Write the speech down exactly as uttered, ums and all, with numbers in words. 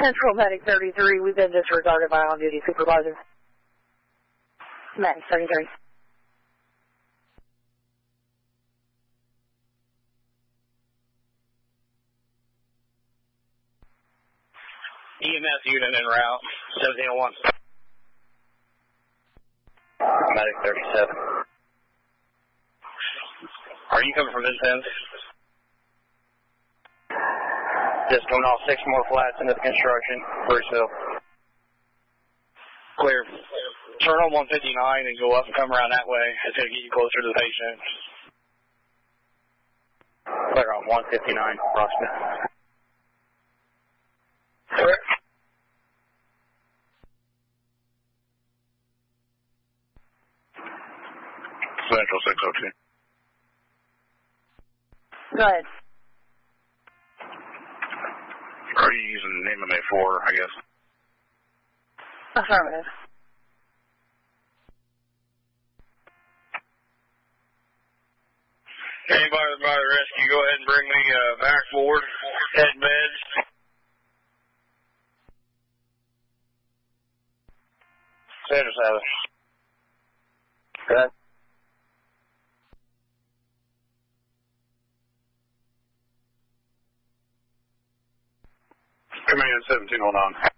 Central Medic thirty-three, we've been disregarded by on-duty supervisor. Medic thirty-three. E M S unit en route, seventeen oh one. Medic thirty-seven. Are you coming from Vincennes? Just coming off six more flats into the construction, Bruceville. Clear. Turn on one fifty-nine and go up and come around that way. It's going to get you closer to the patient. Clear on one fifty-nine, approximate. Clear. Central six oh two. Go ahead. Are you using name of A four, I guess? Affirmative. Anybody with my rescue, go ahead and bring me uh, back forward. Head meds. Sanders have it. Good. Command seventeen oh nine.